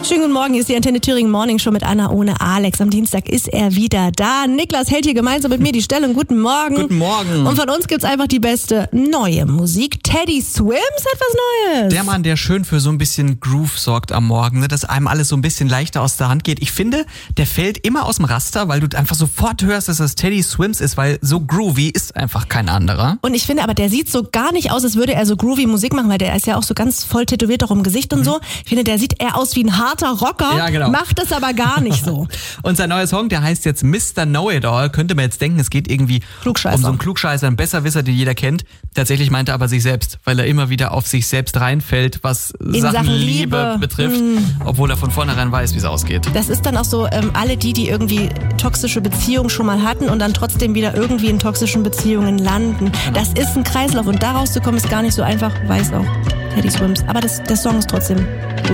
Schönen guten Morgen, hier ist die Antenne Thüringen Morning Show mit Anna ohne Alex. Am Dienstag ist er wieder da. Niklas hält hier gemeinsam mit mir die Stellung. Guten Morgen. Guten Morgen. Und von uns gibt's einfach die beste neue Musik. Teddy Swims hat was Neues. Der Mann, der schön für so ein bisschen Groove sorgt am Morgen, ne, dass einem alles so ein bisschen leichter aus der Hand geht. Ich finde, der fällt immer aus dem Raster, weil du einfach sofort hörst, dass das Teddy Swims ist, weil so groovy ist einfach kein anderer. Und ich finde aber, der sieht so gar nicht aus, als würde er so groovy Musik machen, weil der ist ja auch so ganz voll tätowiert auch im Gesicht und so. Ich finde, der sieht eher aus wie ein harter Rocker, ja, genau. Macht es aber gar nicht so. Und sein neuer Song, der heißt jetzt Mr. Know-It-All. Könnte man jetzt denken, es geht irgendwie um so einen Klugscheißer, einen Besserwisser, den jeder kennt. Tatsächlich meint er aber sich selbst, weil er immer wieder auf sich selbst reinfällt, was Sachen Liebe betrifft, obwohl er von vornherein weiß, wie es ausgeht. Das ist dann auch so, alle die irgendwie toxische Beziehungen schon mal hatten und dann trotzdem wieder irgendwie in toxischen Beziehungen landen. Genau. Das ist ein Kreislauf und da rauszukommen ist gar nicht so einfach, weiß auch Teddy Swims. Aber der Song ist trotzdem